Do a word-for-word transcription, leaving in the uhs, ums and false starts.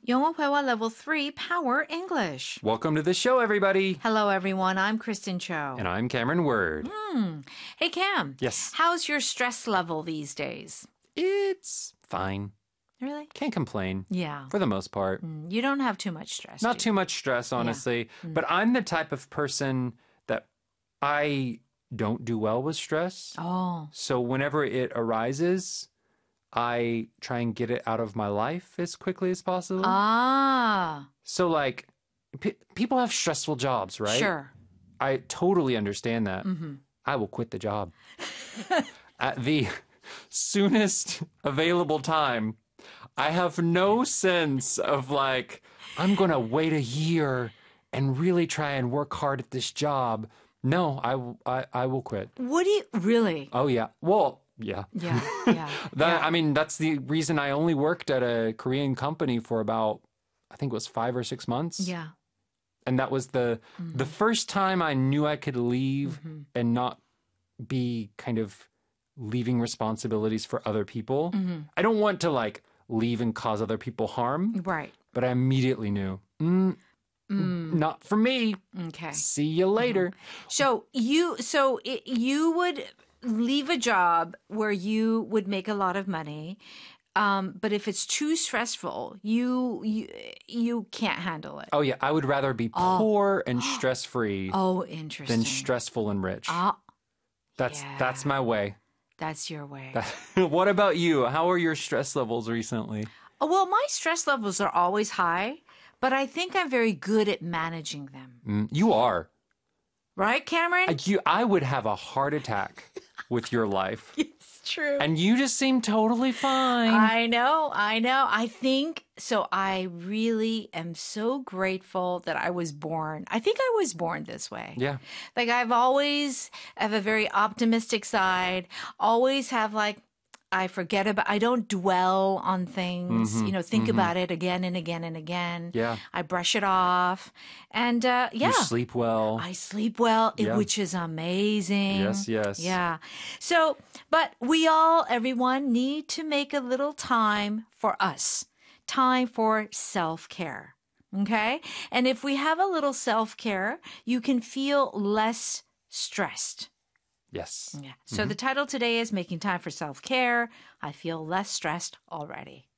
영어 회화 Level three Power English. Welcome to the show, everybody. Hello, everyone. I'm Kristen Cho. And I'm Cameron Word. Hmm. Hey, Cam. Yes. How's your stress level these days? It's fine. Really? Can't complain. Yeah. For the most part. Mm, You don't have too much stress. Not do too you? much stress, honestly. But I'm the type of person that I don't do well with stress. Oh. So whenever it arises, I try and get it out of my life as quickly as possible. Ah. So, like, pe people have stressful jobs, right? Sure. I totally understand that. Mm-hmm. I will quit the job. At the soonest available time. I have no sense of like, I'm going to wait a year and really try and work hard at this job. No, I, w- I, I will quit. What do you really? Oh, yeah. Well, yeah. Yeah. Yeah. That, yeah. I mean, that's the reason I only worked at a Korean company for about, I think it was five or six months. Yeah. And that was the the first time I knew I could leave Mm-hmm. and not be kind of leaving responsibilities for other people. Mm-hmm. I don't want to like leave and cause other people harm, Right. but I immediately knew, mm, not for me. Okay. See you later. So you, so it, you would leave a job where you would make a lot of money, um, but if it's too stressful, you you you can't handle it. Oh yeah, I would rather be poor and stress free Oh, interesting. than stressful and rich. Ah, that's yeah. that's my way. that's your way. What about you? How are your stress levels recently? Oh, well, my stress levels are always high, but I think I'm very good at managing them. Mm, you are. Right, Cameron? Like you, I would have a heart attack with your life. It's true. And you just seem totally fine. I know, I know. I think so. I really am so grateful that I was born. I think I was born this way. yeah. Like I've always have a very optimistic side, always have like, I forget about, I don't dwell on things, you know, think about it again and again and again. Yeah. I brush it off. And uh, yeah. You sleep well. I sleep well, Yeah. which is amazing. Yes, yes. Yeah. So, but we all, everyone, need to make a little time for us, time for self care. Okay. And if we have a little self care, you can feel less stressed. Yes. Yeah. So the title today is Making Time for Self Care. I feel less stressed already.